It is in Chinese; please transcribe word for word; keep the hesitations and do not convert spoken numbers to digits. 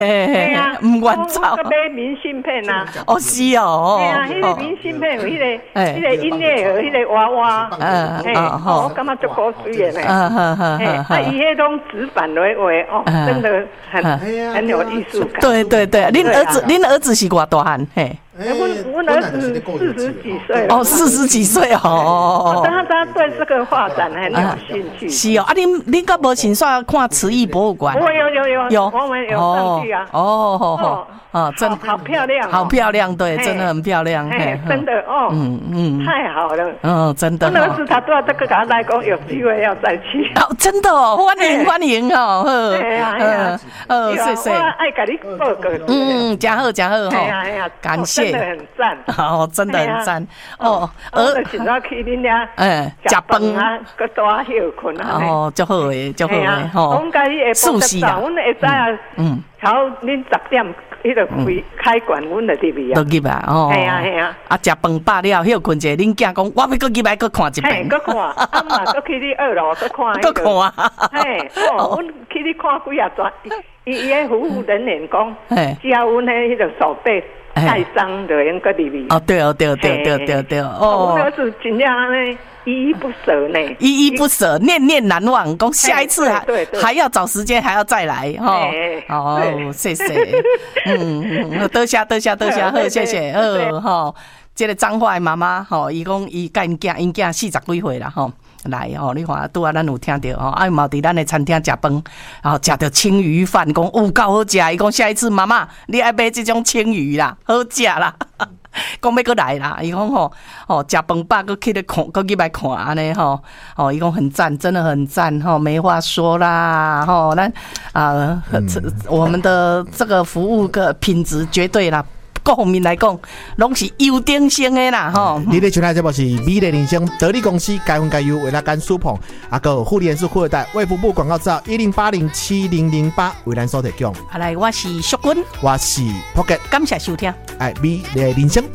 嘿嘿，唔愿走。 我买明信片啊。 哦，是哦。 对啊，迄个明信片有迄个，迄个音乐盒，迄个娃娃。 嗯， 嘿，我感觉足好水的呢。 嗯嗯嗯嗯。啊，伊迄种纸板来画，哦，真的很很有艺术感。 对对对，恁儿子，恁儿子是偌大汉？嘿。 我我儿子四十几岁了。 哦，四十几岁哦。 他他对这个发展很有兴趣。 是哦，啊，恁恁个无先煞看慈艺博物馆？ 我有有有有， 我们有上去啊。 哦哦哦哦，真好漂亮， 好漂亮，对，真的很漂亮。 哎，真的哦，嗯嗯，太好了。 嗯，真的。 我儿子他都要这个他来讲，有机会要再去。 哦，真的哦，欢迎欢迎哦。 哎呀哎呀， 呃，谢谢。 我爱给你报告。 嗯，真好真好哈。 哎呀哎呀， 感谢。 真的很赞。 哦，真的很赞。哦， 我就今早去恁遐， 哎，食饭啊，搁大休困啊。 哦，足好诶，足好诶， 吼。我们家己下晡十我们会知啊，嗯，超恁十点。迄个开开馆，阮就入去啊。 入去啊，哦。 系啊系啊。 啊，食饭饱了，休困者，恁囝讲，我要搁入来搁看一遍。 嘿，搁看，啊嘛，搁去你二楼搁看。 搁看啊。 嘿，哦，阮去你看几啊转，伊伊迄服务人员讲，只要阮迄迄个手背盖章就用搁入去。 哦，对哦，对哦，对对对对哦。我儿子真正安尼。依依不舍呢， 依依不舍，念念难忘。讲下一次还还要找时间，还要再来哈。哦，谢谢，嗯，多谢多谢多谢，好，谢谢，好哈。这个彰化的妈妈吼，伊讲伊甲因囝，因囝四十几岁啦吼，来吼，你看拄啊，咱有听到吼，啊，嘛伫咱的餐厅食饭，然后食到青鱼饭，讲有够好食。伊讲下一次妈妈，你爱买这种青鱼啦，好食啦。讲要搁来啦，伊讲吼，吼食饭饱，搁去咧看，搁去来看安尼吼，吼伊讲很赞，真的很赞吼，没话说啦吼，咱啊，嗯、我们的这个服务个品质绝对啦。各方面来讲，拢是优等生的啦吼。 你咧收听这部是美丽人生得力公司该分该优为咱干苏捧，啊个护理人士富二代卫福部广告照一零八零七零零八为咱所提供。 啊来，我是淑君， 我是 Pocket， 感谢收听， 哎，美丽人生。